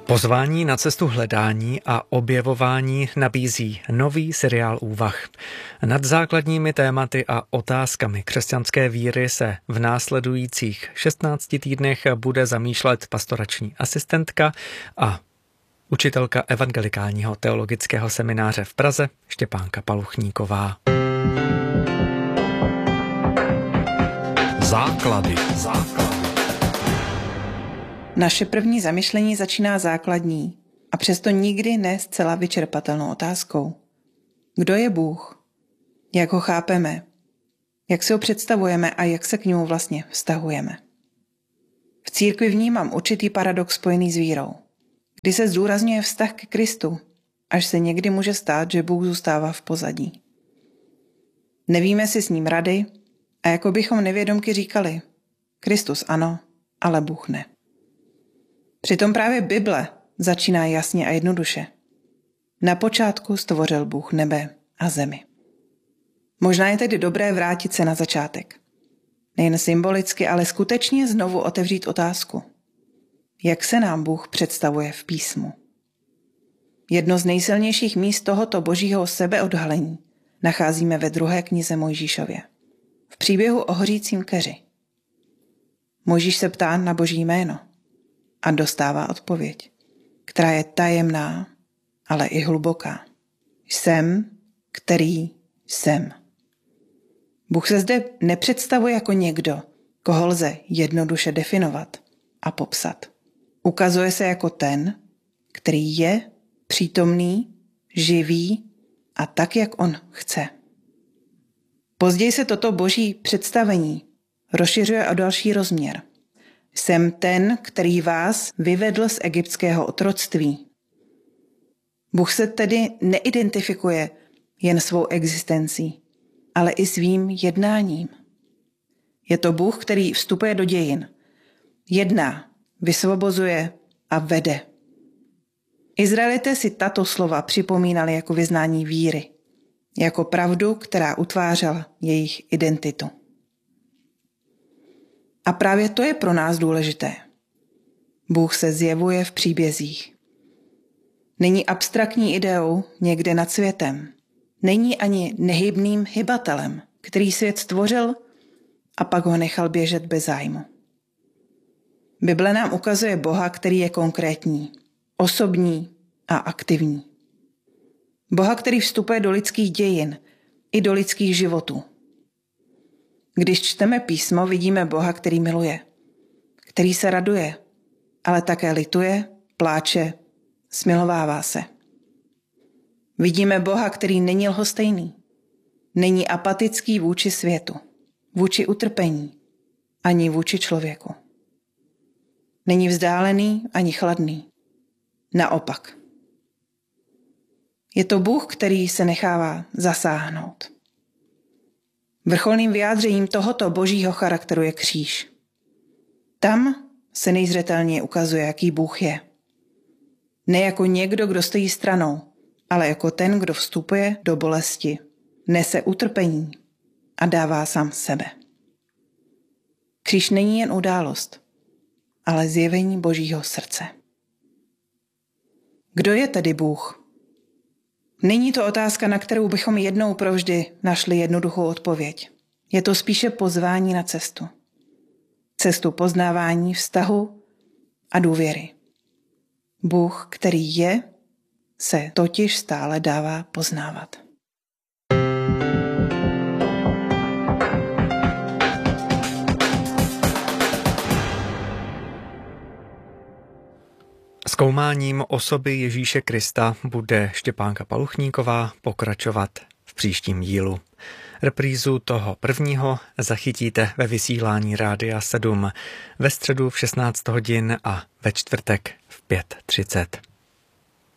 Pozvání na cestu hledání a objevování nabízí nový seriál úvah. Nad základními tématy a otázkami křesťanské víry se v následujících 16 týdnech bude zamýšlet pastorační asistentka a učitelka evangelikálního teologického semináře v Praze Štěpánka Paluchníková. Základy. Naše první zamyšlení začíná základní a přesto nikdy ne zcela vyčerpatelnou otázkou. Kdo je Bůh? Jak ho chápeme? Jak si ho představujeme a jak se k němu vlastně vztahujeme? V církvi vnímám určitý paradox spojený s vírou, kdy se zdůrazňuje vztah k Kristu, až se někdy může stát, že Bůh zůstává v pozadí. Nevíme si s ním rady a jako bychom nevědomky říkali, Kristus ano, ale Bůh ne. Přitom právě Bible začíná jasně a jednoduše. Na počátku stvořil Bůh nebe a zemi. Možná je tedy dobré vrátit se na začátek. Nejen symbolicky, ale skutečně znovu otevřít otázku. Jak se nám Bůh představuje v písmu? Jedno z nejsilnějších míst tohoto božího sebeodhalení nacházíme ve 2. knize Mojžíšově. V příběhu o hořícím keři. Mojžíš se ptá na boží jméno a dostává odpověď, která je tajemná, ale i hluboká. Jsem, který jsem. Bůh se zde nepředstavuje jako někdo, koho lze jednoduše definovat a popsat. Ukazuje se jako ten, který je přítomný, živý a tak, jak on chce. Později se toto boží představení rozšiřuje o další rozměr. Jsem ten, který vás vyvedl z egyptského otroctví. Bůh se tedy neidentifikuje jen svou existencí, ale i svým jednáním. Je to Bůh, který vstupuje do dějin, jedná, vysvobozuje a vede. Izraelité si tato slova připomínali jako vyznání víry, jako pravdu, která utvářela jejich identitu. A právě to je pro nás důležité. Bůh se zjevuje v příbězích. Není abstraktní ideou někde nad světem. Není ani nehybným hybatelem, který svět stvořil a pak ho nechal běžet bez zájmu. Bible nám ukazuje Boha, který je konkrétní, osobní a aktivní. Boha, který vstupuje do lidských dějin i do lidských životů. Když čteme písmo, vidíme Boha, který miluje, který se raduje, ale také lituje, pláče, smilovává se. Vidíme Boha, který není lhostejný, není apatický vůči světu, vůči utrpení, ani vůči člověku. Není vzdálený ani chladný. Naopak. Je to Bůh, který se nechává zasáhnout. Vrcholným vyjádřením tohoto božího charakteru je kříž. Tam se nejzřetelněji ukazuje, jaký Bůh je. Ne jako někdo, kdo stojí stranou, ale jako ten, kdo vstupuje do bolesti, nese utrpení a dává sám sebe. Kříž není jen událost, ale zjevení božího srdce. Kdo je tedy Bůh? Není to otázka, na kterou bychom jednou provždy našli jednoduchou odpověď. Je to spíše pozvání na cestu. Cestu poznávání, vztahu a důvěry. Bůh, který je, se totiž stále dává poznávat. Zkoumáním osoby Ježíše Krista bude Štěpánka Paluchníková pokračovat v příštím dílu. Reprízu toho prvního zachytíte ve vysílání Rádia 7 ve středu v 16 hodin a ve čtvrtek v 5:30.